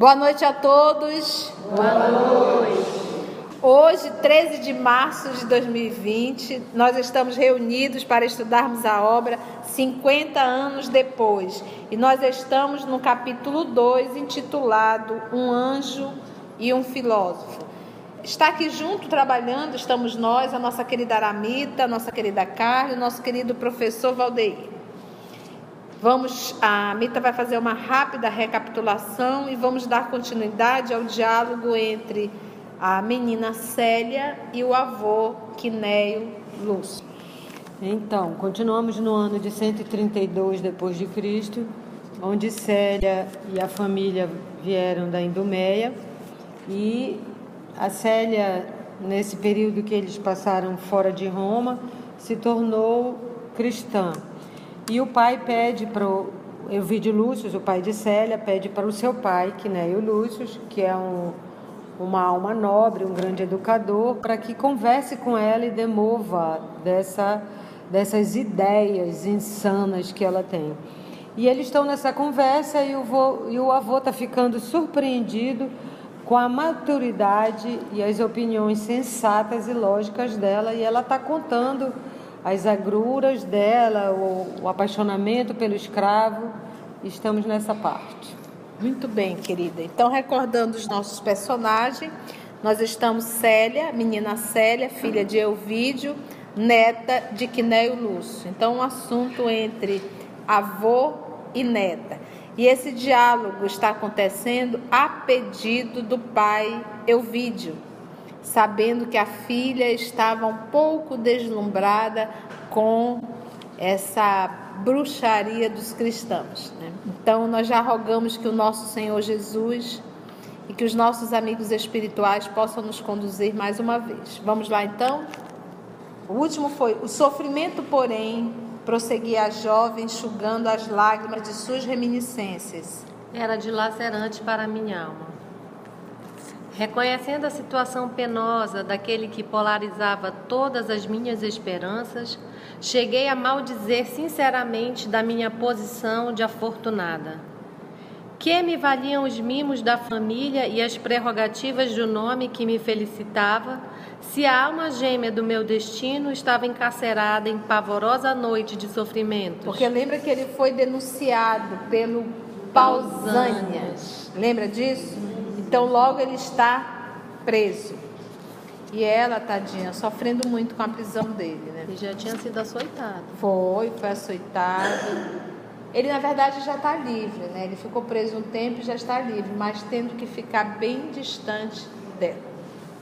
Boa noite a todos. Boa noite. Hoje, 13 de março de 2020, nós estamos reunidos para estudarmos a obra 50 anos depois. E nós estamos no capítulo 2, intitulado Um Anjo e um Filósofo. Está aqui junto, trabalhando, estamos nós, a nossa querida Aramita, a nossa querida Carla, o nosso querido professor Valdeir. A Mita vai fazer uma rápida recapitulação e vamos dar continuidade ao diálogo entre a menina Célia e o avô Quinéio Lúcio. Então, continuamos no ano de 132 depois de Cristo, onde Célia e a família vieram da Idumeia, e a Célia, nesse período que eles passaram fora de Roma, se tornou cristã. E o pai pede para o Elvídio Lúcio, o pai de Célia, pede para o seu pai, Quinéio Lúcio, que é uma alma nobre, um grande educador, para que converse com ela e demova dessas ideias insanas que ela tem. E eles estão nessa conversa e o avô está ficando surpreendido com a maturidade e as opiniões sensatas e lógicas dela, e ela está contando as agruras dela, o apaixonamento pelo escravo. Estamos nessa parte. Muito bem, querida. Então, recordando os nossos personagens, nós estamos Célia, menina Célia, filha de Elvídio, neta de Quinéio Lúcio. Então, um assunto entre avô e neta. E esse diálogo está acontecendo a pedido do pai Elvídio, sabendo que a filha estava um pouco deslumbrada com essa bruxaria dos cristãos, né? Então, nós já rogamos que o nosso Senhor Jesus e que os nossos amigos espirituais possam nos conduzir mais uma vez. Vamos lá, então? O último foi: o sofrimento, porém, prosseguia a jovem, enxugando as lágrimas de suas reminiscências. Era dilacerante para a minha alma. Reconhecendo a situação penosa daquele que polarizava todas as minhas esperanças, cheguei a maldizer sinceramente da minha posição de afortunada. Que me valiam os mimos da família e as prerrogativas do nome que me felicitava, se a alma gêmea do meu destino estava encarcerada em pavorosa noite de sofrimentos? Porque lembra que ele foi denunciado pelo Pausânias. Lembra disso? Então, logo ele está preso. E ela, tadinha, sofrendo muito com a prisão dele, né? Ele já tinha sido açoitado. Foi açoitado. Ele, na verdade, já está livre, né? Ele ficou preso um tempo e já está livre, mas tendo que ficar bem distante dela.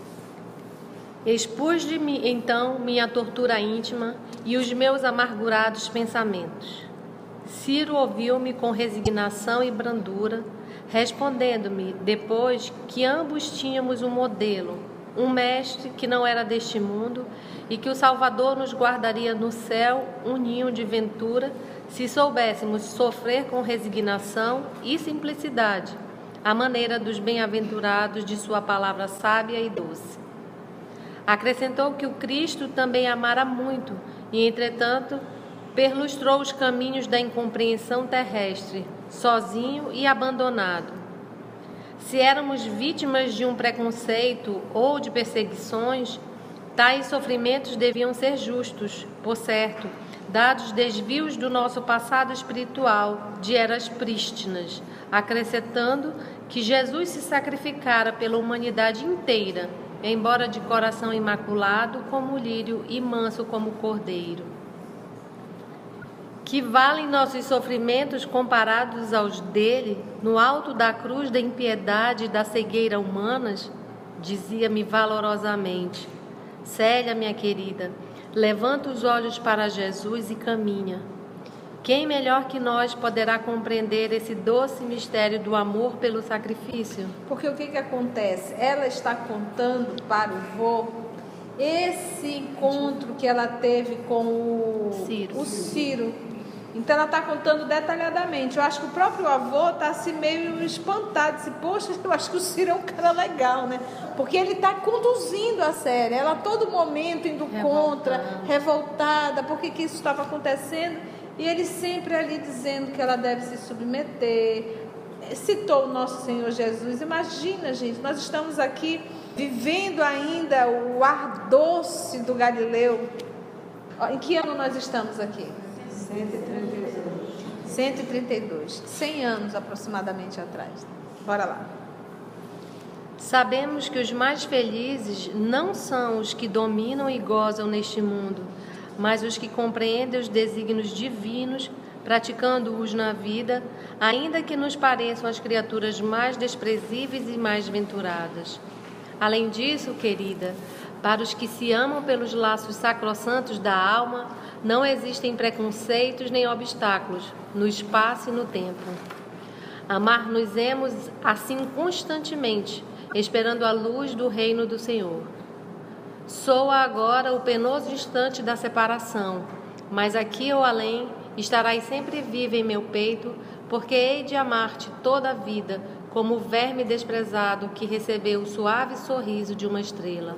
Expus-lhe então minha tortura íntima e os meus amargurados pensamentos. Ciro ouviu-me com resignação e brandura, respondendo-me depois que ambos tínhamos um modelo, um mestre que não era deste mundo, e que o Salvador nos guardaria no céu um ninho de ventura, se soubéssemos sofrer com resignação e simplicidade, à maneira dos bem-aventurados de sua palavra sábia e doce. Acrescentou que o Cristo também amara muito e, entretanto, perlustrou os caminhos da incompreensão terrestre, sozinho e abandonado. Se éramos vítimas de um preconceito ou de perseguições, tais sofrimentos deviam ser justos, por certo, dados os desvios do nosso passado espiritual, de eras prístinas, acrescentando que Jesus se sacrificara pela humanidade inteira, embora de coração imaculado como lírio e manso como cordeiro. Que valem nossos sofrimentos comparados aos dele, no alto da cruz da impiedade e da cegueira humanas? Dizia-me valorosamente: Célia, minha querida, levanta os olhos para Jesus e caminha. Quem melhor que nós poderá compreender esse doce mistério do amor pelo sacrifício? Porque o que acontece? Ela está contando para o vô esse encontro que ela teve com o Ciro. Então ela está contando detalhadamente. Eu acho que o próprio avô está assim meio espantado, disse: poxa, eu acho que o Ciro é um cara legal, né? Porque ele está conduzindo a série, ela a todo momento indo contra, revoltada, por que isso estava acontecendo, e ele sempre ali dizendo que ela deve se submeter, citou o nosso Senhor Jesus. Imagina, gente, nós estamos aqui vivendo ainda o ar doce do Galileu. Em que ano nós estamos aqui? 132. 100 anos aproximadamente atrás. Bora lá. Sabemos que os mais felizes não são os que dominam e gozam neste mundo, mas os que compreendem os desígnios divinos, praticando-os na vida, ainda que nos pareçam as criaturas mais desprezíveis e mais venturadas. Além disso, querida, para os que se amam pelos laços sacrossantos da alma, não existem preconceitos nem obstáculos, no espaço e no tempo. Amar-nos-emos assim constantemente, esperando a luz do reino do Senhor. Soa agora o penoso instante da separação, mas aqui ou além estarás sempre viva em meu peito, porque hei de amar-te toda a vida, como o verme desprezado que recebeu o suave sorriso de uma estrela.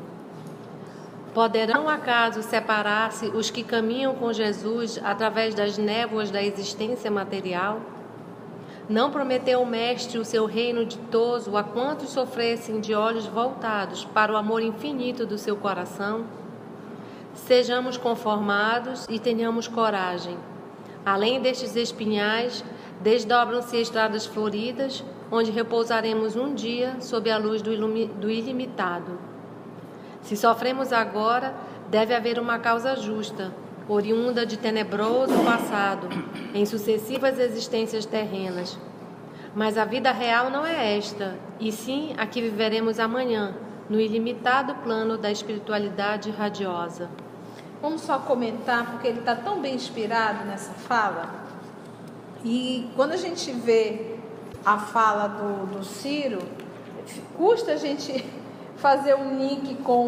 Poderão acaso separar-se os que caminham com Jesus através das névoas da existência material? Não prometeu o Mestre o seu reino ditoso a quantos sofressem de olhos voltados para o amor infinito do seu coração? Sejamos conformados e tenhamos coragem. Além destes espinhais, desdobram-se estradas floridas, onde repousaremos um dia sob a luz do ilimitado. Se sofremos agora, deve haver uma causa justa, oriunda de tenebroso passado, em sucessivas existências terrenas. Mas a vida real não é esta, e sim a que viveremos amanhã, no ilimitado plano da espiritualidade radiosa. Vamos só comentar, porque ele está tão bem inspirado nessa fala. E quando a gente vê a fala do Ciro, custa a gente fazer um link com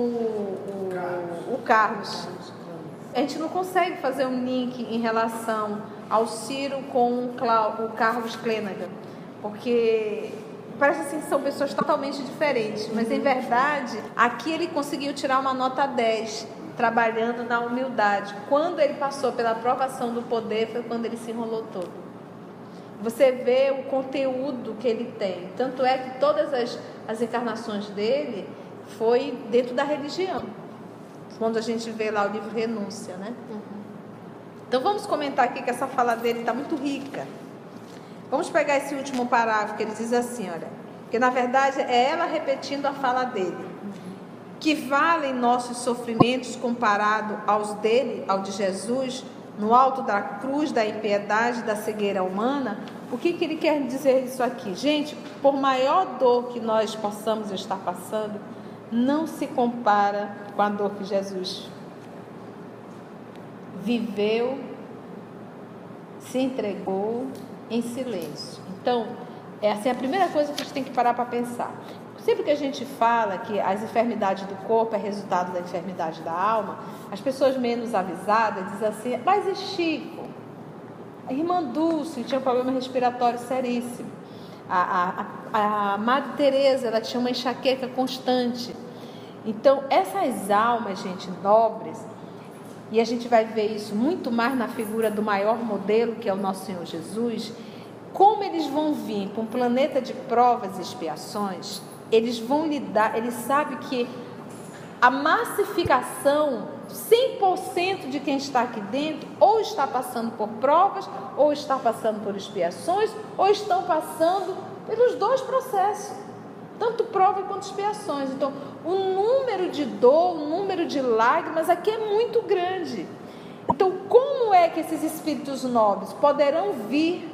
o Carlos. A gente não consegue fazer um link em relação ao Ciro com o Carlos Clenaghan, porque parece assim que são pessoas totalmente diferentes, mas em verdade, aqui ele conseguiu tirar uma nota 10, trabalhando na humildade. Quando ele passou pela provação do poder, foi quando ele se enrolou todo. Você vê o conteúdo que ele tem. Tanto é que todas as encarnações dele foi dentro da religião. Quando a gente vê lá o livro Renúncia, né? Então vamos comentar aqui que essa fala dele está muito rica. Vamos pegar esse último parágrafo que ele diz assim, olha, que na verdade é ela repetindo a fala dele. Que valem nossos sofrimentos comparado aos dele, ao de Jesus, no alto da cruz da impiedade, da cegueira humana? O que ele quer dizer isso aqui? Gente, por maior dor que nós possamos estar passando, não se compara com a dor que Jesus viveu, se entregou em silêncio. Então, é assim a primeira coisa que a gente tem que parar para pensar. Sempre que a gente fala que as enfermidades do corpo é resultado da enfermidade da alma, as pessoas menos avisadas dizem assim, mas e Chico? A irmã Dulce tinha um problema respiratório seríssimo. A Madre Teresa, ela tinha uma enxaqueca constante. Então, essas almas, gente, nobres, e a gente vai ver isso muito mais na figura do maior modelo, que é o nosso Senhor Jesus, como eles vão vir para um planeta de provas e expiações, eles vão lidar, eles sabem que a massificação, 100% de quem está aqui dentro, ou está passando por provas, ou está passando por expiações, ou estão passando pelos dois processos, tanto prova quanto expiações. Então, o número de dor, o número de lágrimas aqui é muito grande. Então, como é que esses espíritos nobres poderão vir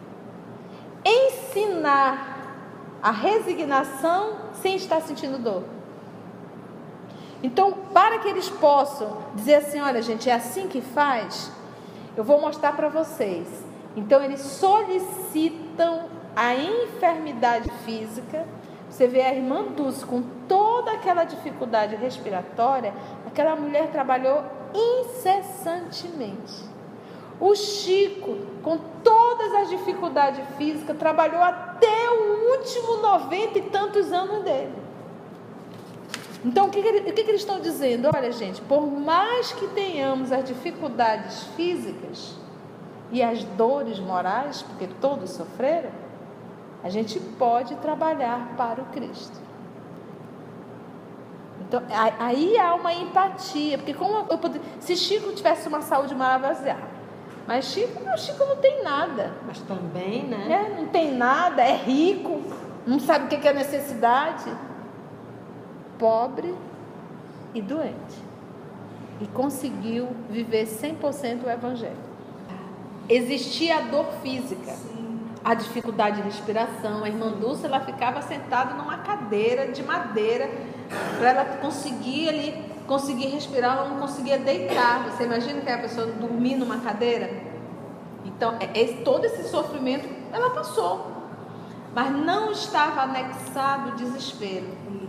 ensinar a resignação sem estar sentindo dor? Então, para que eles possam dizer assim, olha gente, é assim que faz, eu vou mostrar para vocês. Então, eles solicitam a enfermidade física. Você vê a irmã Dulce com toda aquela dificuldade respiratória, aquela mulher trabalhou incessantemente. O Chico, com todas as dificuldades físicas, trabalhou até o último 90 e tantos anos dele. Então, o que eles estão dizendo? Olha, gente, por mais que tenhamos as dificuldades físicas e as dores morais, porque todos sofreram, a gente pode trabalhar para o Cristo. Então, aí há uma empatia, porque se Chico tivesse uma saúde maravilhosa, mas Chico não tem nada. Mas também, né? Não tem nada, é rico, não sabe o que é necessidade, pobre e doente. E conseguiu viver 100% o Evangelho. Existia a dor física, a dificuldade de respiração. A irmã Dulce, ela ficava sentada numa cadeira de madeira para ela conseguir respirar. Ela não conseguia deitar. Você imagina que a pessoa dormir numa cadeira? Então, todo esse sofrimento ela passou, mas não estava anexado o desespero,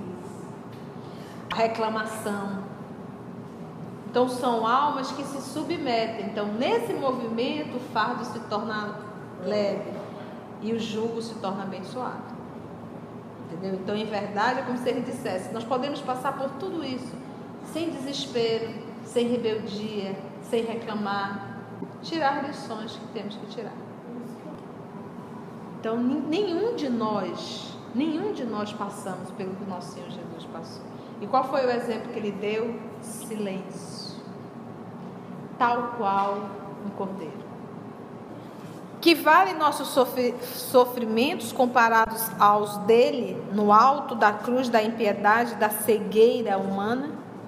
a reclamação. Então, são almas que se submetem. Então, nesse movimento, o fardo se torna leve e o jugo se torna abençoado. Entendeu? Então, em verdade, é como se ele dissesse: nós podemos passar por tudo isso sem desespero, sem rebeldia, sem reclamar, tirar lições que temos que tirar. Então, nenhum de nós passamos pelo que o nosso Senhor Jesus passou. E qual foi o exemplo que ele deu? Silêncio. Tal qual um cordeiro. Que vale nossos sofrimentos comparados aos dele, no alto da cruz da impiedade, da cegueira humana?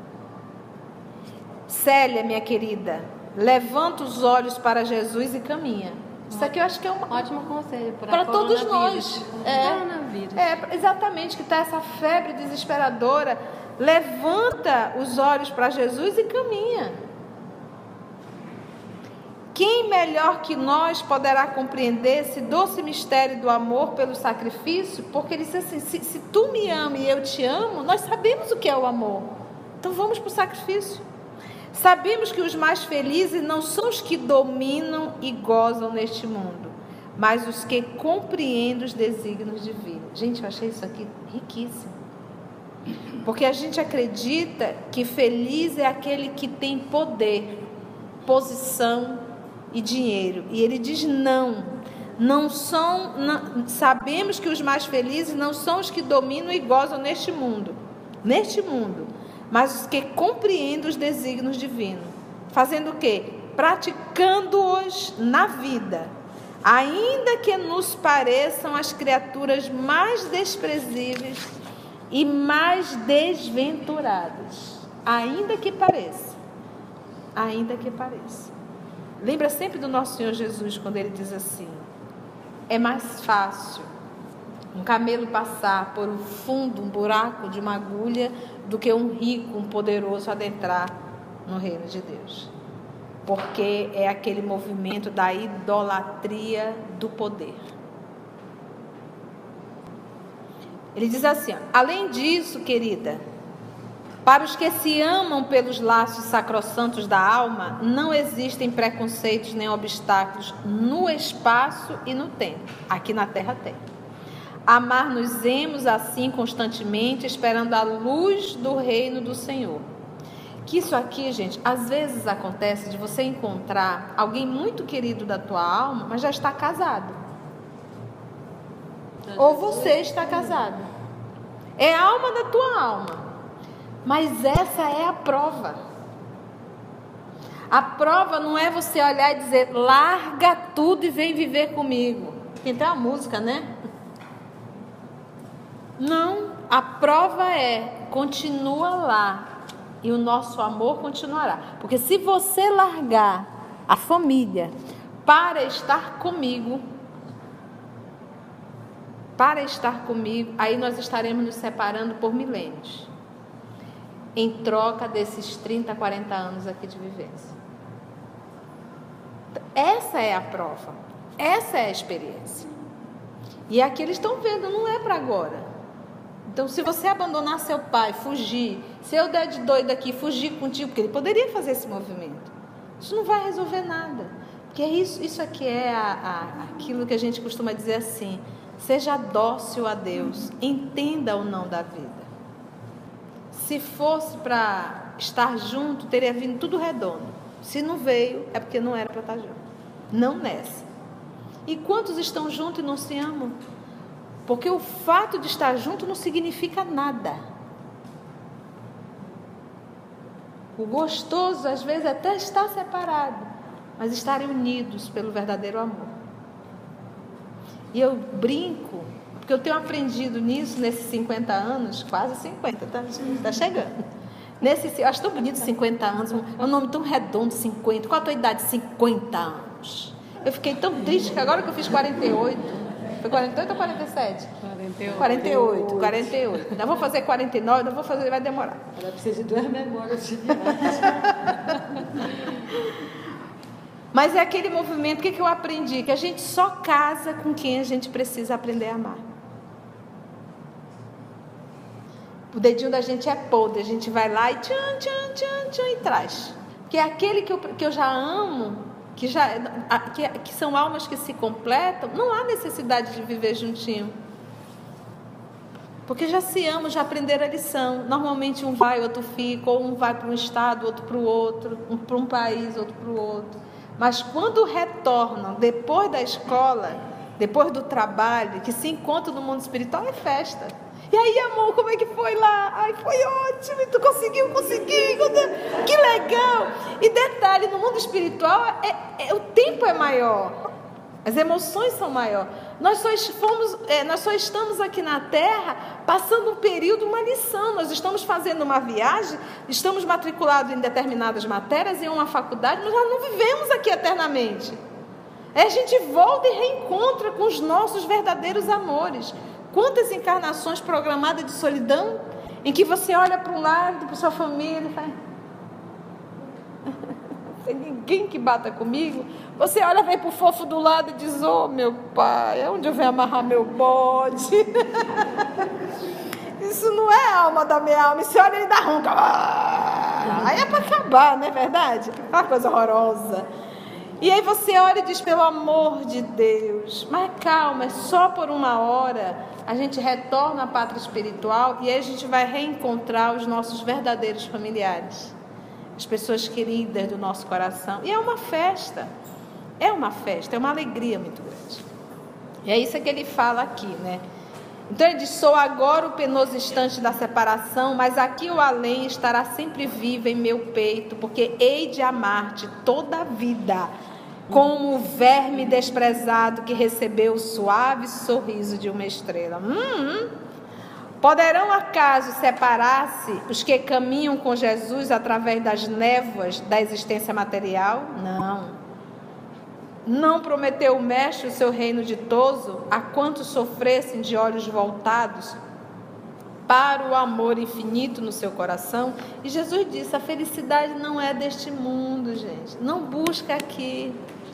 Célia, minha querida, levanta os olhos para Jesus e caminha. Isso aqui eu acho que é um ótimo conselho para todos nós. Exatamente, que está essa febre desesperadora. Levanta os olhos para Jesus e caminha. Quem melhor que nós poderá compreender esse doce mistério do amor pelo sacrifício? Porque ele disse assim: se tu me ama e eu te amo, nós sabemos o que é o amor. Então vamos para o sacrifício. Sabemos que os mais felizes não são os que dominam e gozam neste mundo, mas os que compreendem os desígnios divinos. Gente, eu achei isso aqui riquíssimo. Porque a gente acredita que feliz é aquele que tem poder, posição e dinheiro. E ele diz não são, sabemos que os mais felizes não são os que dominam e gozam neste mundo, mas os que compreendem os desígnios divinos. Fazendo o quê? Praticando-os na vida, ainda que nos pareçam as criaturas mais desprezíveis e mais desventuradas. Ainda que pareça. Lembra sempre do nosso Senhor Jesus, quando ele diz assim: é mais fácil um camelo passar por um fundo, um buraco de uma agulha, do que um rico, um poderoso adentrar no reino de Deus. Porque é aquele movimento da idolatria do poder. Ele diz assim: além disso, querida, para os que se amam pelos laços sacrossantos da alma, não existem preconceitos nem obstáculos no espaço e no tempo. Aqui na terra tem. Amar-nos-emos assim constantemente, esperando a luz do reino do Senhor. Que isso aqui, gente, às vezes acontece de você encontrar alguém muito querido da tua alma, mas já está casado. Ou você está casado. É a alma da tua alma. Mas essa é a prova. A prova não é você olhar e dizer: larga tudo e vem viver comigo. Tem até uma música, né? Não, a prova é: continua lá e o nosso amor continuará. Porque se você largar a família para estar comigo, aí nós estaremos nos separando por milênios, em troca desses 30, 40 anos aqui de vivência. Essa é a prova, essa é a experiência. E aqui eles estão vendo, não é para agora. Então, se você abandonar seu pai, fugir, se eu der de doido aqui, fugir contigo, porque ele poderia fazer esse movimento, isso não vai resolver nada. Porque isso aqui é aquilo que a gente costuma dizer assim: seja dócil a Deus, entenda o não da vida. Se fosse para estar junto, teria vindo tudo redondo. Se não veio, é porque não era para estar junto. Não nessa. E quantos estão juntos e não se amam? Porque o fato de estar junto não significa nada. O gostoso, às vezes, até estar separado, mas estarem unidos pelo verdadeiro amor. E eu brinco, porque eu tenho aprendido nisso nesses 50 anos, quase 50, tá chegando. Eu acho tão bonito 50 anos, é um nome tão redondo, 50. Qual a tua idade? 50 anos. Eu fiquei tão triste que agora que eu fiz 48, foi 48 ou 47? 48. Ainda vou fazer 49, ainda vou fazer, vai demorar. Ela precisa de 2 memórias de Mas é aquele movimento, o que eu aprendi? Que a gente só casa com quem a gente precisa aprender a amar. O dedinho da gente é podre, a gente vai lá e e traz. Que é aquele que eu já amo, que são almas que se completam, não há necessidade de viver juntinho. Porque já se amam, já aprenderam a lição. Normalmente um vai, outro fica, ou um vai para um estado, outro para o outro, um para um país, outro para o outro. Mas quando retornam, depois da escola, depois do trabalho, que se encontram no mundo espiritual, é festa. E aí, amor, como é que foi lá? Ai, foi ótimo, tu conseguiu, consegui, que legal. E detalhe, no mundo espiritual, o tempo é maior, as emoções são maiores. Nós só estamos aqui na Terra, passando um período, uma lição. Nós estamos fazendo uma viagem, estamos matriculados em determinadas matérias, em uma faculdade, mas nós não vivemos aqui eternamente. A gente volta e reencontra com os nossos verdadeiros amores. Quantas encarnações programadas de solidão, em que você olha para um lado, para sua família, e fala, não tem ninguém que bata comigo. Você olha, vem para o fofo do lado e diz, oh meu pai, é onde eu venho amarrar meu bode? Isso não é a alma da minha alma. E você olha, ele dá ronca. Aí é para acabar, não é verdade? Uma coisa horrorosa. E aí você olha e diz, pelo amor de Deus, mas calma, é só por uma hora. A gente retorna à pátria espiritual e aí a gente vai reencontrar os nossos verdadeiros familiares, as pessoas queridas do nosso coração. E é uma festa, é uma alegria muito grande. E é isso que ele fala aqui, né? Então ele diz, sou agora o penoso instante da separação, mas aqui o além estará sempre vivo em meu peito, porque hei de amar-te toda a vida, como o verme desprezado que recebeu o suave sorriso de uma estrela. Poderão acaso separar-se os que caminham com Jesus através das névoas da existência material? Não prometeu o mestre o seu reino ditoso a quantos sofressem de olhos voltados para o amor infinito no seu coração? E Jesus disse, a felicidade não é deste mundo, gente. Não busca aqui.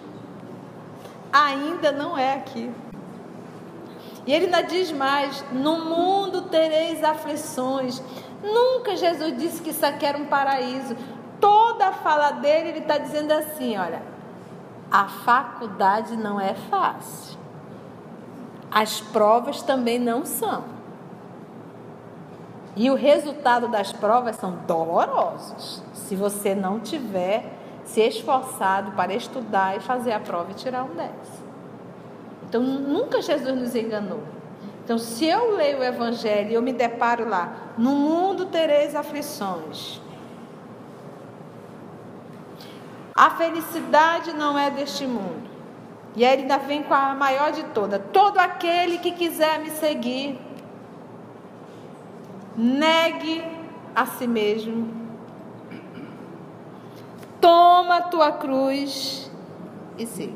Ainda não é aqui. E ele ainda diz mais, no mundo tereis aflições. Nunca Jesus disse que isso aqui era um paraíso. Toda a fala dele, ele está dizendo assim, olha, a faculdade não é fácil. As provas também não são. E o resultado das provas são dolorosos, se você não tiver se esforçado para estudar e fazer a prova e tirar um 10. Então, nunca Jesus nos enganou. Então, se eu leio o Evangelho e eu me deparo lá, no mundo tereis aflições. A felicidade não é deste mundo. E aí ele ainda vem com a maior de todas. Todo aquele que quiser me seguir, negue a si mesmo. Toma a tua cruz e siga.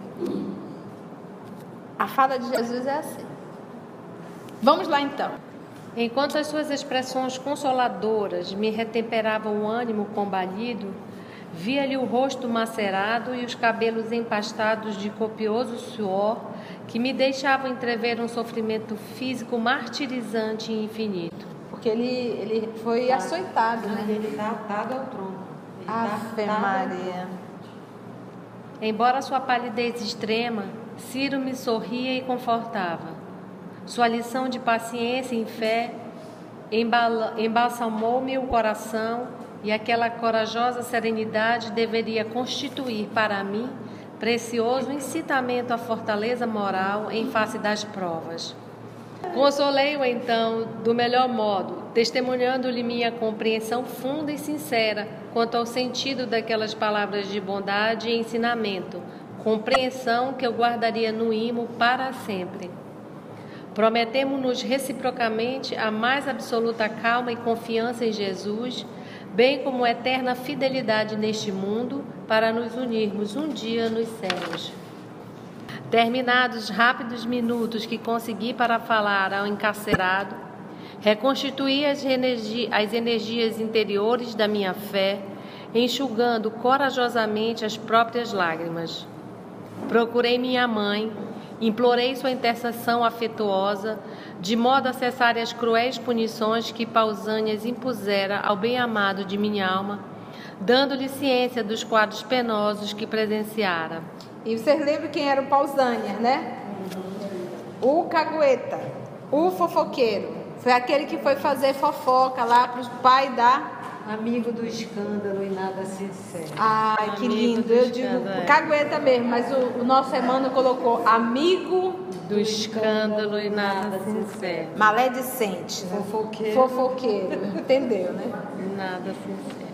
A fala de Jesus é assim. Vamos lá então. Enquanto as suas expressões consoladoras me retemperavam o ânimo combalido, via-lhe o rosto macerado e os cabelos empastados de copioso suor que me deixavam entrever um sofrimento físico martirizante e infinito. Porque ele foi açoitado, né? Ele está atado ao trono. Ave Maria. Embora sua palidez extrema, Ciro me sorria e confortava. Sua lição de paciência e fé embalsamou-me o coração, e aquela corajosa serenidade deveria constituir para mim precioso incitamento à fortaleza moral em face das provas. Consolei-o então do melhor modo, testemunhando-lhe minha compreensão funda e sincera quanto ao sentido daquelas palavras de bondade e ensinamento, compreensão que eu guardaria no imo para sempre. Prometemo-nos reciprocamente a mais absoluta calma e confiança em Jesus, bem como eterna fidelidade neste mundo, para nos unirmos um dia nos céus. Terminados rápidos minutos que consegui para falar ao encarcerado, reconstituí as energias interiores da minha fé, enxugando corajosamente as próprias lágrimas. Procurei minha mãe, implorei sua intercessão afetuosa, de modo a cessar as cruéis punições que Pausânias impusera ao bem-amado de minha alma, dando-lhe ciência dos quadros penosos que presenciara. E vocês lembram quem era o Pausânias, né? O cagueta, o fofoqueiro. Foi aquele que foi fazer fofoca lá para o pai da... Amigo do escândalo e nada sincero. Ai, que lindo. Eu digo cagueta mesmo, mas o nosso Emmanuel colocou amigo do escândalo e nada sincero. Maledicente, né? Fofoqueiro. Entendeu, né? Nada sincero.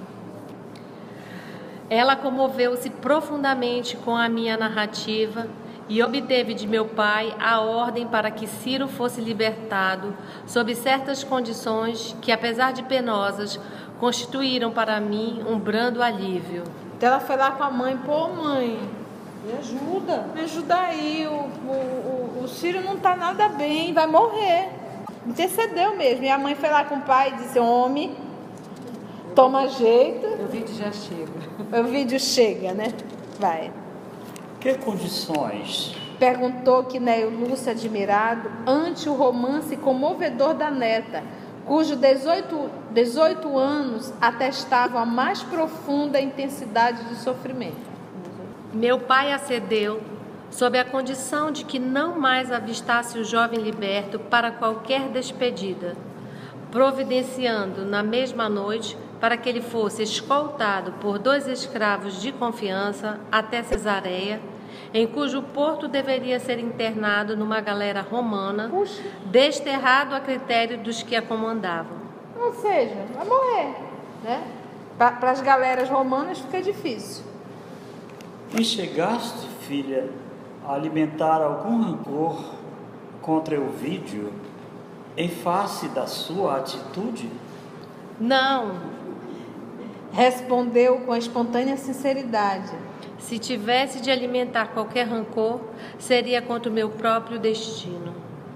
Ela comoveu-se profundamente com a minha narrativa e obteve de meu pai a ordem para que Ciro fosse libertado sob certas condições que, apesar de penosas, constituíram para mim um brando alívio. Então ela foi lá com a mãe: pô, mãe, me ajuda aí, o Ciro não tá nada bem, vai morrer. Intercedeu mesmo. E a mãe foi lá com o pai e disse: homem, toma jeito. O vídeo já chega. O vídeo chega, né? Vai. Que condições? Perguntou Quinéio Lúcio admirado ante o romance comovedor da neta, cujo 18 anos atestavam a mais profunda intensidade de sofrimento. Meu pai acedeu, sob a condição de que não mais avistasse o jovem liberto para qualquer despedida, providenciando na mesma noite para que ele fosse escoltado por 2 escravos de confiança até Cesareia, em cujo porto deveria ser internado numa galera romana, desterrado a critério dos que a comandavam. Ou seja, vai morrer, né? Para as galeras romanas fica difícil. E chegaste, filha, a alimentar algum rancor contra Elvídio em face da sua atitude? Não. Respondeu com espontânea sinceridade. Se tivesse de alimentar qualquer rancor, seria contra o meu próprio destino.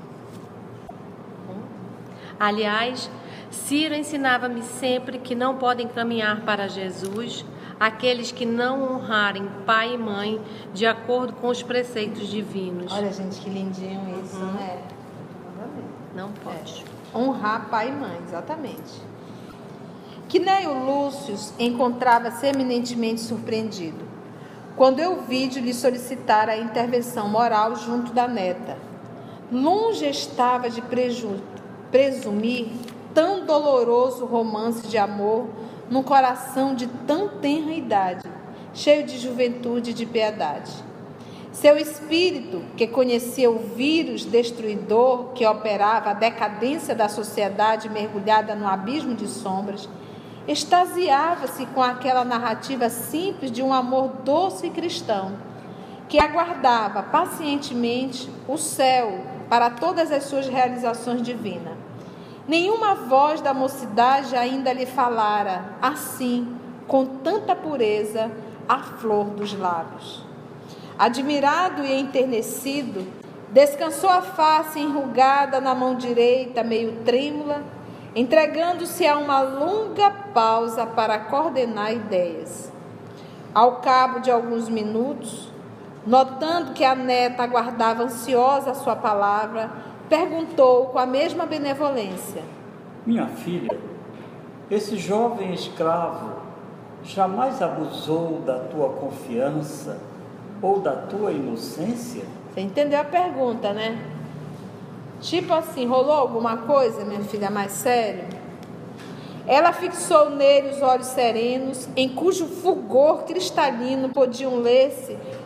Aliás, Ciro ensinava-me sempre que não podem caminhar para Jesus aqueles que não honrarem pai e mãe de acordo com os preceitos divinos. Olha, gente, que lindinho isso, né? Não pode. Honrar pai e mãe, exatamente. Quinéio Lúcio encontrava-se eminentemente surpreendido quando Elvídio lhe solicitara a intervenção moral junto da neta. Longe estava de presumir tão doloroso romance de amor num coração de tão tenra idade, cheio de juventude e de piedade. Seu espírito, que conhecia o vírus destruidor que operava a decadência da sociedade mergulhada no abismo de sombras, extasiava-se com aquela narrativa simples de um amor doce e cristão, que aguardava pacientemente o céu para todas as suas realizações divinas. Nenhuma voz da mocidade ainda lhe falara assim, com tanta pureza, a flor dos lábios. Admirado e enternecido, descansou a face enrugada na mão direita, meio trêmula, entregando-se a uma longa pausa para coordenar ideias. Ao cabo de alguns minutos, notando que a neta aguardava ansiosa a sua palavra, perguntou com a mesma benevolência: minha filha, esse jovem escravo jamais abusou da tua confiança ou da tua inocência? Você entendeu a pergunta, né? Tipo assim, rolou alguma coisa, minha filha, mais sério? Ela fixou nele os olhos serenos, em cujo fulgor cristalino podiam ler-se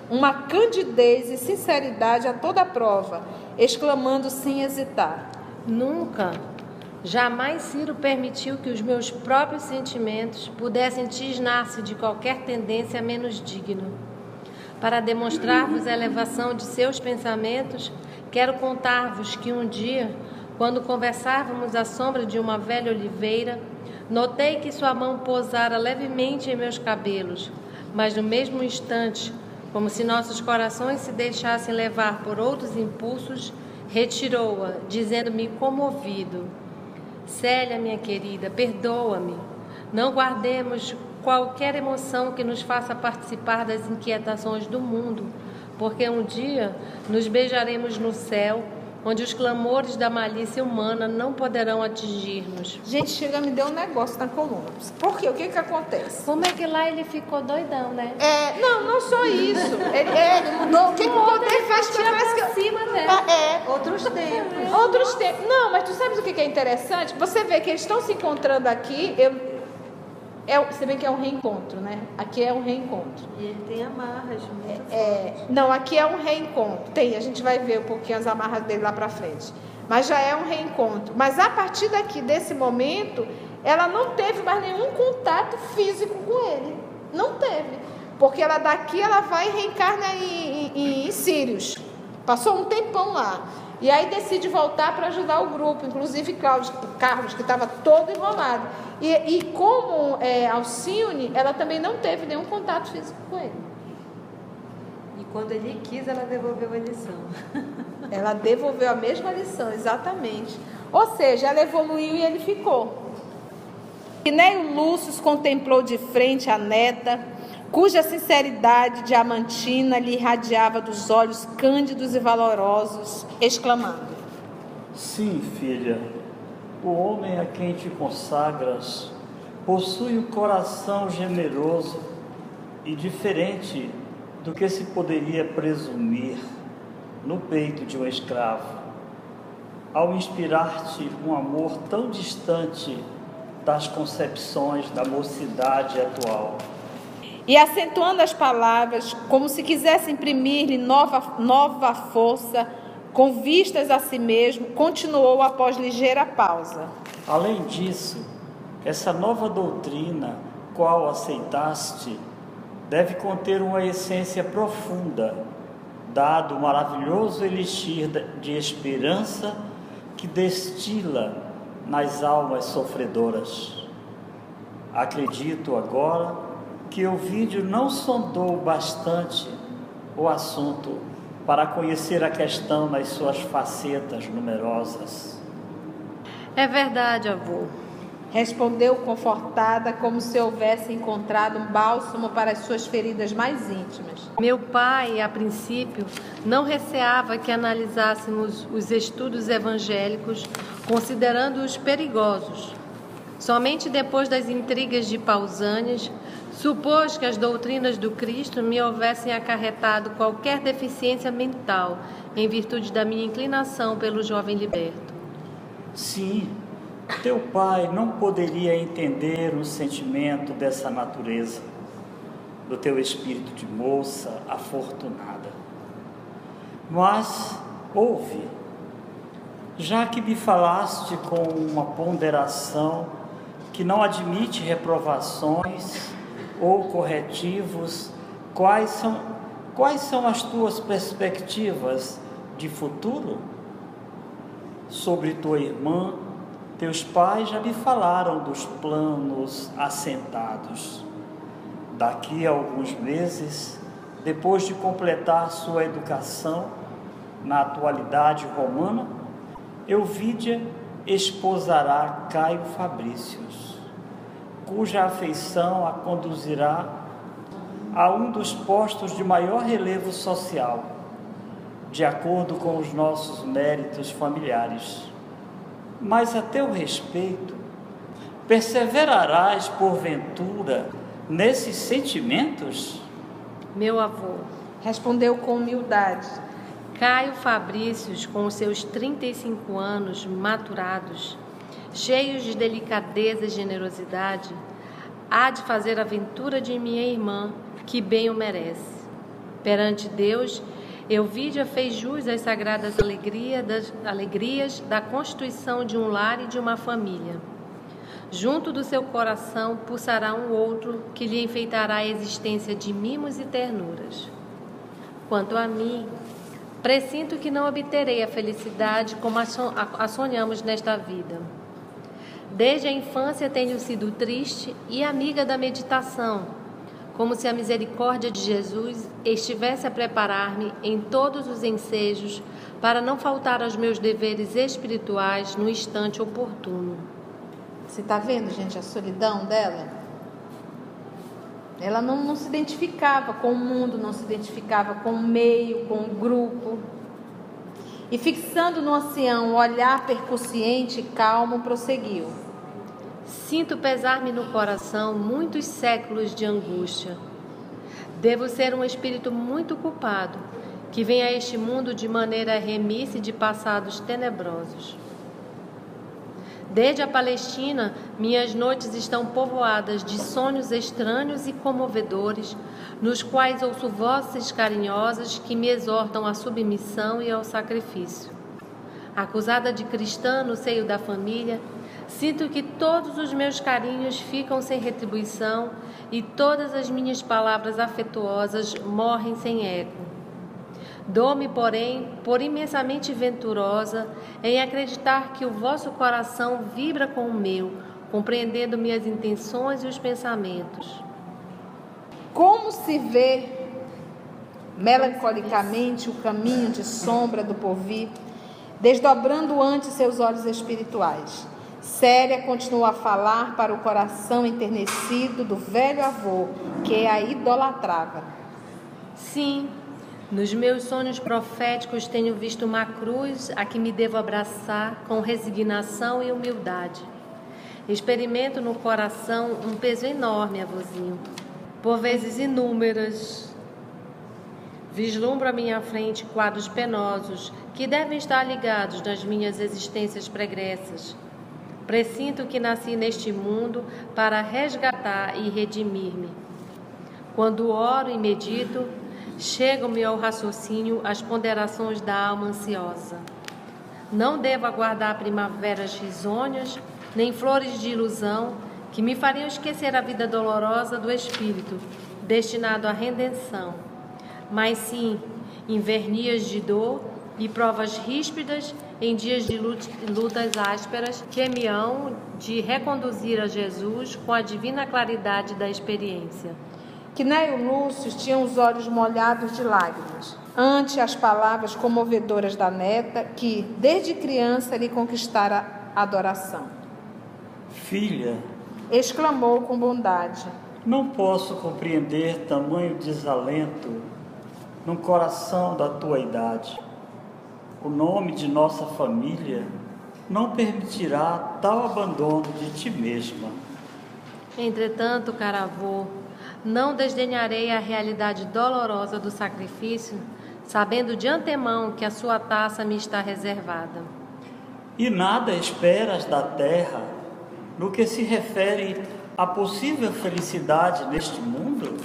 uma candidez e sinceridade a toda prova, exclamando sem hesitar: Nunca, jamais Ciro permitiu que os meus próprios sentimentos pudessem tisnar-se de qualquer tendência menos digna. Para demonstrar-vos a elevação de seus pensamentos, quero contar-vos que um dia, quando conversávamos à sombra de uma velha oliveira, notei que sua mão pousara levemente em meus cabelos, mas no mesmo instante, como se nossos corações se deixassem levar por outros impulsos, retirou-a, dizendo-me comovido: Célia, minha querida, perdoa-me. Não guardemos qualquer emoção que nos faça participar das inquietações do mundo, porque um dia nos beijaremos no céu, onde os clamores da malícia humana não poderão atingir-nos. Gente, chega, me deu um negócio na coluna. Por quê? O que acontece? Como é que lá ele ficou doidão, né? Não só isso. O que acontece? Parece que cima, né? Outros tempos. Outros tempos. Não, mas tu sabes o que é interessante? Você vê que eles estão se encontrando aqui. Você vê que é um reencontro, né? Aqui é um reencontro. E ele tem amarras muito fortes. Não, aqui é um reencontro. A gente vai ver um pouquinho as amarras dele lá pra frente. Mas já é um reencontro. Mas a partir daqui, desse momento, ela não teve mais nenhum contato físico com ele. Não teve. Porque ela daqui, ela vai e reencarna em Sírios. Passou um tempão lá. E aí decide voltar para ajudar o grupo, inclusive Carlos, que estava todo enrolado. E como Alcione, ela também não teve nenhum contato físico com ele. E quando ele quis, ela devolveu a lição. Ela devolveu a mesma lição, exatamente. Ou seja, ela evoluiu e ele ficou. Quinéio Lúcio contemplou de frente a neta, cuja sinceridade diamantina lhe irradiava dos olhos cândidos e valorosos, exclamando: Sim, filha, o homem a quem te consagras possui um coração generoso e diferente do que se poderia presumir no peito de um escravo, ao inspirar-te um amor tão distante das concepções da mocidade atual. E acentuando as palavras, como se quisesse imprimir-lhe nova força, com vistas a si mesmo, continuou após ligeira pausa: Além disso, essa nova doutrina, qual aceitaste, deve conter uma essência profunda, dado o maravilhoso elixir de esperança que destila nas almas sofredoras. Acredito agora que Ovídio não sondou bastante o assunto para conhecer a questão nas suas facetas numerosas. É verdade, avô. Respondeu confortada, como se houvesse encontrado um bálsamo para as suas feridas mais íntimas. Meu pai, a princípio, não receava que analisássemos os estudos evangélicos, considerando-os perigosos. Somente depois das intrigas de Pausânias, supôs que as doutrinas do Cristo me houvessem acarretado qualquer deficiência mental, em virtude da minha inclinação pelo jovem liberto. Sim, teu pai não poderia entender um sentimento dessa natureza, do teu espírito de moça afortunada. Mas, ouve, já que me falaste com uma ponderação que não admite reprovações ou corretivos, quais são as tuas perspectivas de futuro? Sobre tua irmã, teus pais já me falaram dos planos assentados. Daqui a alguns meses, depois de completar sua educação na atualidade romana, Euvídia esposará Caio Fabrícios, cuja afeição a conduzirá a um dos postos de maior relevo social, de acordo com os nossos méritos familiares. Mas a teu respeito, perseverarás porventura nesses sentimentos? Meu avô, Respondeu com humildade: Caio Fabrícios, com os seus 35 anos maturados, cheios de delicadeza e generosidade, há de fazer a ventura de minha irmã, que bem o merece. Perante Deus, Euvídia fez jus às sagradas alegrias da constituição de um lar e de uma família. Junto do seu coração pulsará um outro que lhe enfeitará a existência de mimos e ternuras. Quanto a mim, pressinto que não obterei a felicidade como a sonhamos nesta vida. Desde a infância tenho sido triste e amiga da meditação, como se a misericórdia de Jesus estivesse a preparar-me em todos os ensejos para não faltar aos meus deveres espirituais no instante oportuno. Você está vendo, gente, a solidão dela? Ela não se identificava com o mundo, não se identificava com o meio, com o grupo. E fixando no ancião um olhar percussiente e calmo, prosseguiu. Sinto pesar-me no coração muitos séculos de angústia. Devo ser um espírito muito culpado, que vem a este mundo de maneira remissa de passados tenebrosos. Desde a Palestina, minhas noites estão povoadas de sonhos estranhos e comovedores, nos quais ouço vozes carinhosas que me exortam à submissão e ao sacrifício. Acusada de cristã no seio da família, sinto que todos os meus carinhos ficam sem retribuição e todas as minhas palavras afetuosas morrem sem eco. Dou-me, porém, por imensamente venturosa em acreditar que o vosso coração vibra com o meu, compreendendo minhas intenções e os pensamentos. Como se vê melancolicamente o caminho de sombra do porvir, desdobrando ante seus olhos espirituais. Célia continua a falar para o coração enternecido do velho avô, que a idolatrava. Sim, nos meus sonhos proféticos tenho visto uma cruz a que me devo abraçar com resignação e humildade. Experimento no coração um peso enorme, avôzinho, por vezes inúmeras. Vislumbro à minha frente quadros penosos que devem estar ligados nas minhas existências pregressas. Pressinto que nasci neste mundo para resgatar e redimir-me. Quando oro e medito, chegam-me ao raciocínio as ponderações da alma ansiosa. Não devo aguardar primaveras risonhas, nem flores de ilusão que me fariam esquecer a vida dolorosa do espírito, destinado à redenção, mas sim invernias de dor e provas ríspidas em dias de lutas ásperas que me hão de reconduzir a Jesus com a divina claridade da experiência. Quinéio Lúcio tinha os olhos molhados de lágrimas ante as palavras comovedoras da neta que, desde criança, lhe conquistara a adoração. Filha, exclamou com bondade, não posso compreender tamanho desalento no coração da tua idade. O nome de nossa família não permitirá tal abandono de ti mesma. Entretanto, caro avô, não desdenharei a realidade dolorosa do sacrifício, sabendo de antemão que a sua taça me está reservada. E nada esperas da terra no que se refere à possível felicidade neste mundo?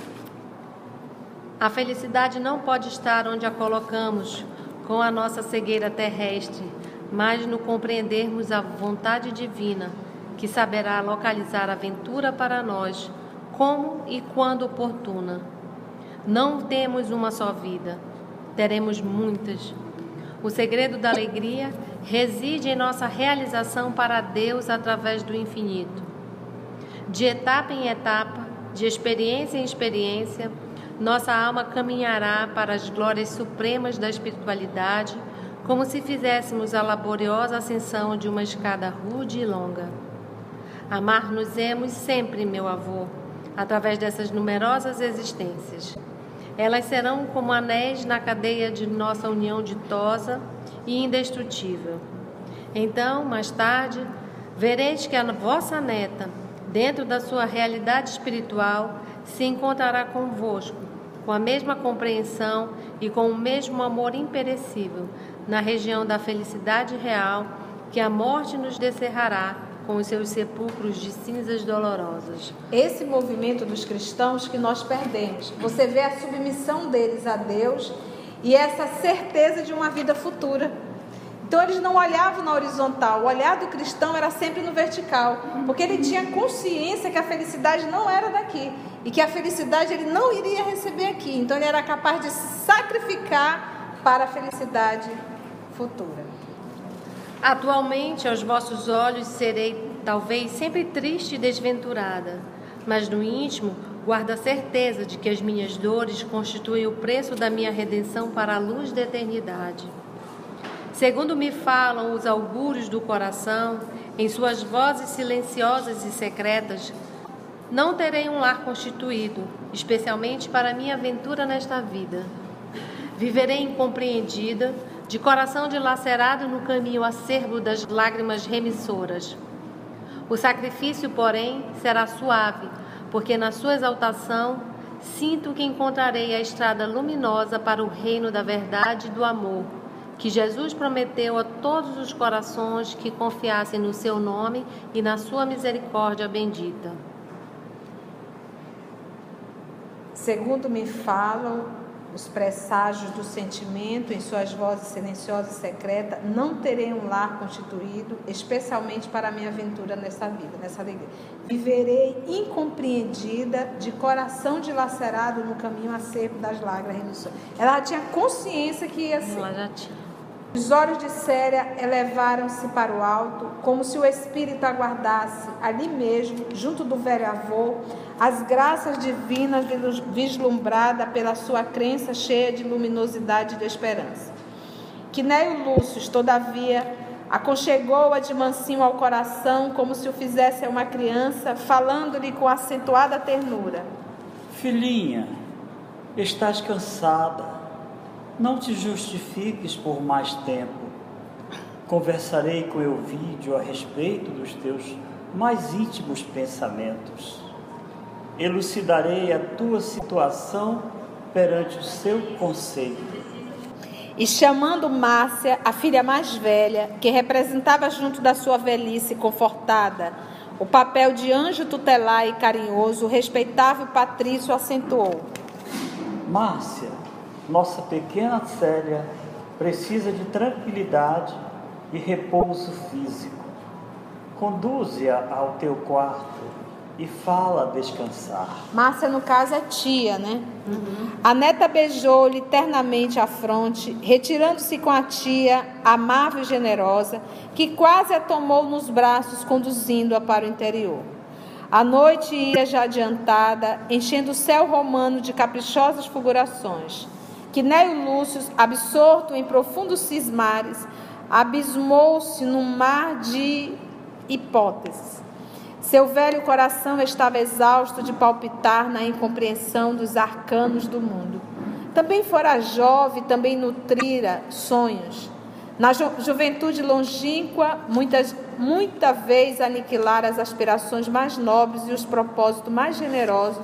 A felicidade não pode estar onde a colocamos, com a nossa cegueira terrestre, mas no compreendermos a vontade divina, que saberá localizar a ventura para nós, como e quando oportuna. Não temos uma só vida, teremos muitas. O segredo da alegria reside em nossa realização para Deus através do infinito. De etapa em etapa, de experiência em experiência, nossa alma caminhará para as glórias supremas da espiritualidade, como se fizéssemos a laboriosa ascensão de uma escada rude e longa. Amar-nos-emos sempre, meu avô, através dessas numerosas existências. Elas serão como anéis na cadeia de nossa união ditosa e indestrutível. Então, mais tarde, vereis que a vossa neta, dentro da sua realidade espiritual, se encontrará convosco, com a mesma compreensão e com o mesmo amor imperecível, na região da felicidade real que a morte nos descerrará com os seus sepulcros de cinzas dolorosas. Esse movimento dos cristãos que nós perdemos. Você vê a submissão deles a Deus e essa certeza de uma vida futura. Então eles não olhavam na horizontal, o olhar do cristão era sempre no vertical, porque ele tinha consciência que a felicidade não era daqui e que a felicidade ele não iria receber aqui. Então ele era capaz de sacrificar para a felicidade futura. Atualmente, aos vossos olhos, serei talvez sempre triste e desventurada, mas no íntimo guardo a certeza de que as minhas dores constituem o preço da minha redenção para a luz da eternidade. Segundo me falam os augúrios do coração, em suas vozes silenciosas e secretas, não terei um lar constituído, especialmente para a minha aventura nesta vida. Viverei incompreendida, de coração dilacerado no caminho acerbo das lágrimas remissoras. O sacrifício, porém, será suave, porque na sua exaltação sinto que encontrarei a estrada luminosa para o reino da verdade e do amor, que Jesus prometeu a todos os corações que confiassem no seu nome e na sua misericórdia bendita. Segundo me falam os presságios do sentimento, em suas vozes silenciosas e secretas, não terei um lar constituído, especialmente para a minha aventura nessa vida, nessa alegria. Viverei incompreendida, de coração dilacerado no caminho acerbo das lágrimas. Ela tinha consciência que ia ser. Ela já tinha. Os olhos de Célia elevaram-se para o alto, como se o espírito aguardasse ali mesmo, junto do velho avô, as graças divinas vislumbrada pela sua crença cheia de luminosidade e de esperança. Quinéio Lúcio, todavia, aconchegou-a de mansinho ao coração, como se o fizesse a uma criança, falando-lhe com acentuada ternura. Filhinha, estás cansada. Não te justifiques por mais tempo. Conversarei com Elvídio a respeito dos teus mais íntimos pensamentos. Elucidarei a tua situação perante o seu conceito. E chamando Márcia, a filha mais velha, que representava junto da sua velhice confortada o papel de anjo tutelar e carinhoso, o respeitável Patrício acentuou. Márcia, nossa pequena Célia precisa de tranquilidade e repouso físico. Conduze-a ao teu quarto e fala descansar. Márcia, no caso, é tia, né? A neta beijou-lhe ternamente a fronte, retirando-se com a tia, amável e generosa, que quase a tomou nos braços, conduzindo-a para o interior. A noite ia já adiantada, enchendo o céu romano de caprichosas fulgurações. Quinéio Lúcio, absorto em profundos cismares, abismou-se num mar de hipóteses. Seu velho coração estava exausto de palpitar na incompreensão dos arcanos do mundo. Também fora jovem, também nutrira sonhos. Na juventude longínqua, muita vez aniquilara as aspirações mais nobres e os propósitos mais generosos,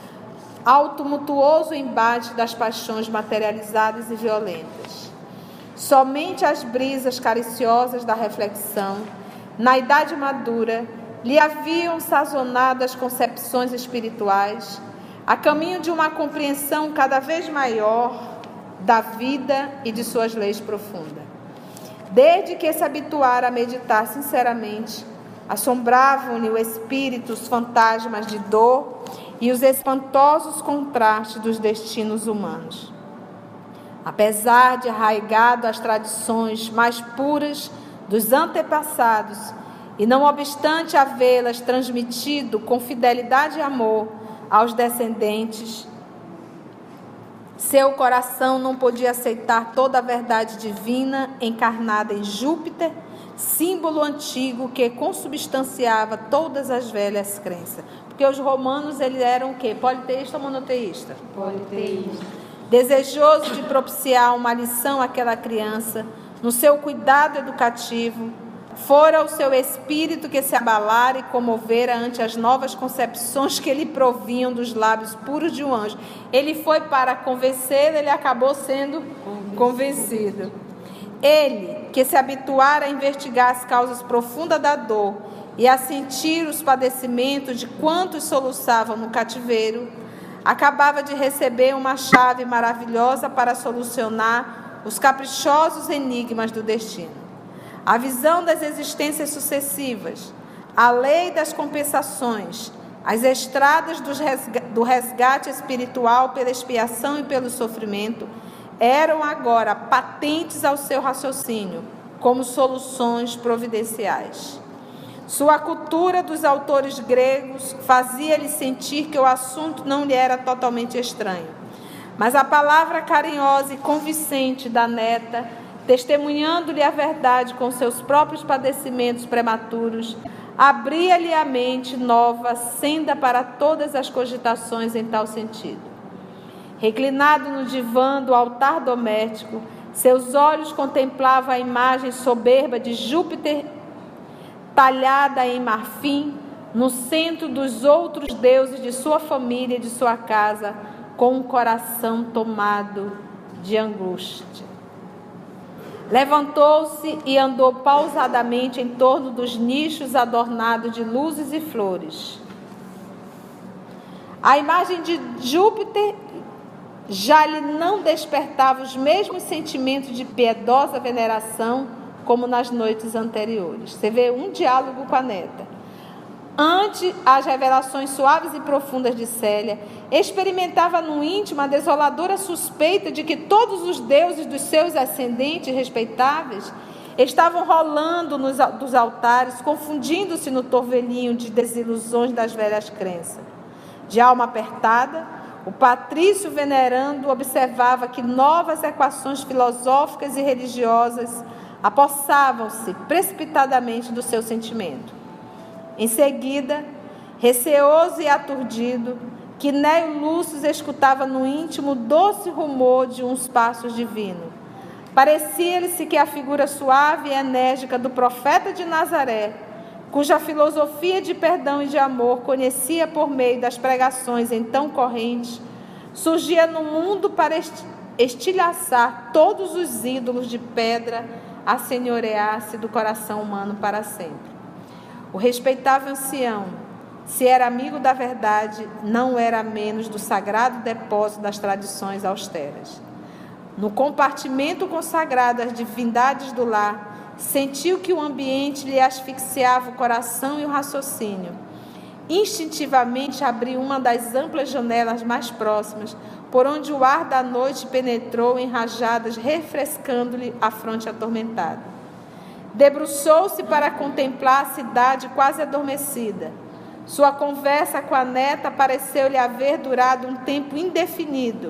ao tumultuoso embate das paixões materializadas e violentas. Somente as brisas cariciosas da reflexão, na idade madura, lhe haviam sazonado as concepções espirituais, a caminho de uma compreensão cada vez maior da vida e de suas leis profundas. Desde que se habituara a meditar sinceramente, assombravam-lhe o espírito os fantasmas de dor e os espantosos contrastes dos destinos humanos. Apesar de arraigado às tradições mais puras dos antepassados, e não obstante havê-las transmitido com fidelidade e amor aos descendentes, seu coração não podia aceitar toda a verdade divina encarnada em Júpiter, símbolo antigo que consubstanciava todas as velhas crenças. Porque os romanos, eles eram o quê? Politeísta ou monoteísta? Politeísta. Desejoso de propiciar uma lição àquela criança, no seu cuidado educativo, fora o seu espírito que se abalara e comovera ante as novas concepções que lhe provinham dos lábios puros de um anjo. Ele foi para convencer, ele acabou sendo convencido. Ele, que se habituara a investigar as causas profundas da dor e a sentir os padecimentos de quantos soluçavam no cativeiro, acabava de receber uma chave maravilhosa para solucionar os caprichosos enigmas do destino. A visão das existências sucessivas, a lei das compensações, as estradas do resgate espiritual pela expiação e pelo sofrimento, eram agora patentes ao seu raciocínio, como soluções providenciais. Sua cultura dos autores gregos fazia-lhe sentir que o assunto não lhe era totalmente estranho. Mas a palavra carinhosa e convincente da neta, testemunhando-lhe a verdade com seus próprios padecimentos prematuros, abria-lhe a mente nova senda para todas as cogitações em tal sentido. Reclinado no divã do altar doméstico, seus olhos contemplavam a imagem soberba de Júpiter talhada em marfim, no centro dos outros deuses de sua família e de sua casa, com um coração tomado de angústia. Levantou-se e andou pausadamente em torno dos nichos adornados de luzes e flores. A imagem de Júpiter já lhe não despertava os mesmos sentimentos de piedosa veneração como nas noites anteriores. Você vê um diálogo com a neta. Ante as revelações suaves e profundas de Célia, experimentava no íntimo a desoladora suspeita de que todos os deuses dos seus ascendentes respeitáveis estavam rolando dos altares, confundindo-se no torvelinho de desilusões das velhas crenças. De alma apertada, o patrício venerando observava que novas equações filosóficas e religiosas apossavam-se precipitadamente do seu sentimento. Em seguida, receoso e aturdido, Quinéio Lúcio escutava no íntimo o doce rumor de uns passos divinos. Parecia-lhe-se que a figura suave e enérgica do profeta de Nazaré, cuja filosofia de perdão e de amor conhecia por meio das pregações então correntes, surgia no mundo para estilhaçar todos os ídolos de pedra a senhorear-se do coração humano para sempre. O respeitável ancião, se era amigo da verdade, não era menos do sagrado depósito das tradições austeras. No compartimento consagrado às divindades do lar, sentiu que o ambiente lhe asfixiava o coração e o raciocínio. Instintivamente abriu uma das amplas janelas mais próximas, por onde o ar da noite penetrou em rajadas, refrescando-lhe a fronte atormentada. Debruçou-se para contemplar a cidade quase adormecida. Sua conversa com a neta pareceu-lhe haver durado um tempo indefinido.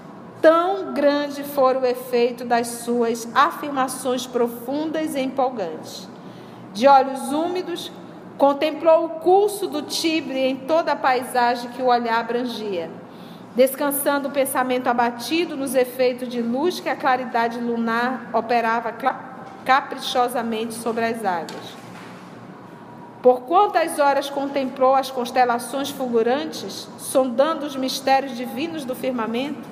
Tão grande fora o efeito das suas afirmações profundas e empolgantes. De olhos úmidos, contemplou o curso do Tibre em toda a paisagem que o olhar abrangia, descansando o pensamento abatido nos efeitos de luz que a claridade lunar operava caprichosamente sobre as águas. Por quantas horas contemplou as constelações fulgurantes, sondando os mistérios divinos do firmamento?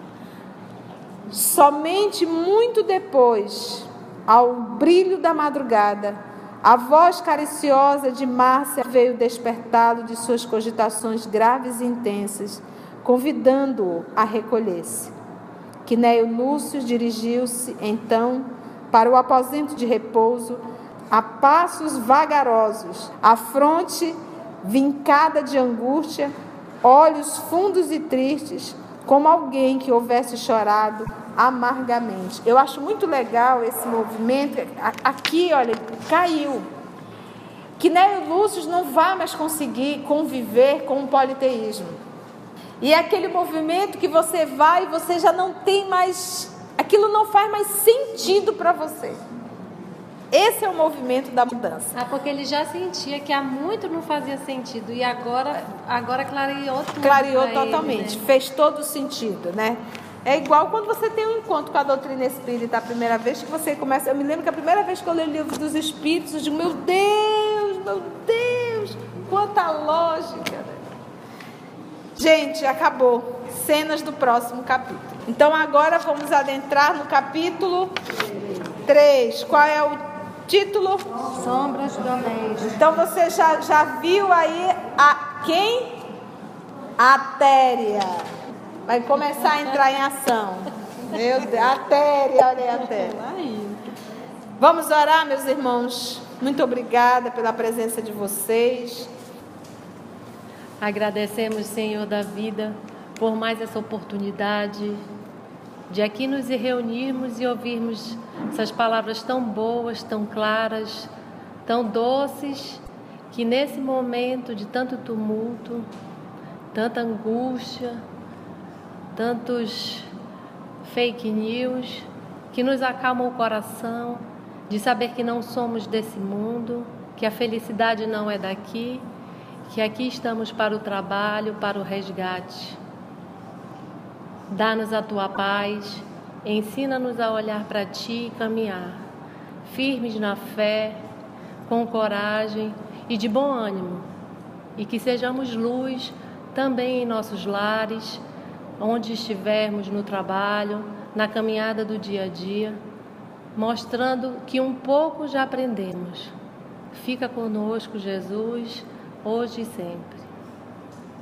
Somente muito depois, ao brilho da madrugada, a voz cariciosa de Márcia veio despertá-lo de suas cogitações graves e intensas, convidando-o a recolher-se. Quinéio Lúcio dirigiu-se, então, para o aposento de repouso, a passos vagarosos, a fronte vincada de angústia, olhos fundos e tristes, como alguém que houvesse chorado amargamente. Eu acho muito legal esse movimento. Aqui, olha, caiu. Quinéio Lúcio não vai mais conseguir conviver com o politeísmo. E é aquele movimento que você vai e você já não tem mais... Aquilo não faz mais sentido para você. Esse é o movimento da mudança. Porque ele já sentia que há muito não fazia sentido. E agora clareou tudo. Clareou totalmente. Ele, né? Fez todo sentido, né? É igual quando você tem um encontro com a doutrina espírita a primeira vez que você começa... Eu me lembro que a primeira vez que eu li o livro dos Espíritos, eu digo, meu Deus, quanta lógica. Né? Gente, acabou. Cenas do próximo capítulo. Então agora vamos adentrar no capítulo 3. Qual é Título? Sombras do Oeste. Então você já viu aí quem? Atéria. Vai começar a entrar em ação. Meu Deus, Atéria, olha aí, Atéria. Vamos orar, meus irmãos. Muito obrigada pela presença de vocês. Agradecemos, Senhor da vida, por mais essa oportunidade de aqui nos reunirmos e ouvirmos essas palavras tão boas, tão claras, tão doces, que nesse momento de tanto tumulto, tanta angústia, tantos fake news, que nos acalmam o coração, de saber que não somos desse mundo, que a felicidade não é daqui, que aqui estamos para o trabalho, para o resgate. Dá-nos a tua paz, ensina-nos a olhar para ti e caminhar, firmes na fé, com coragem e de bom ânimo, e que sejamos luz também em nossos lares, onde estivermos no trabalho, na caminhada do dia a dia, mostrando que um pouco já aprendemos. Fica conosco, Jesus, hoje e sempre.